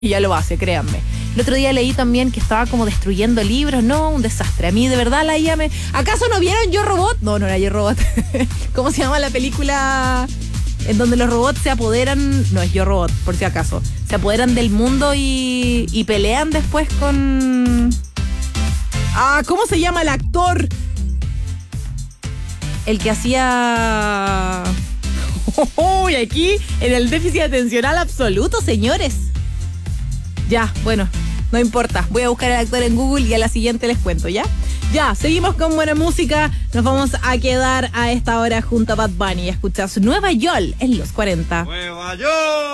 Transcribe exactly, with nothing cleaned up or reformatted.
Y ya lo hace, créanme. El otro día leí también que estaba como destruyendo libros. No, un desastre. A mí de verdad la I A me... ¿Acaso no vieron Yo Robot? No, no era Yo Robot. ¿Cómo se llama la película en donde los robots se apoderan? No, es Yo Robot, por si acaso. Se apoderan del mundo y, y pelean después con... Ah, ¿cómo se llama el actor? El que hacía... Uy, aquí en el déficit atencional absoluto, señores. Ya, bueno, no importa. Voy a buscar al actor en Google y a la siguiente les cuento, ¿ya? Ya, seguimos con buena música. Nos vamos a quedar a esta hora junto a Bad Bunny y a escuchar su Nueva York en los cuarenta. Nueva York.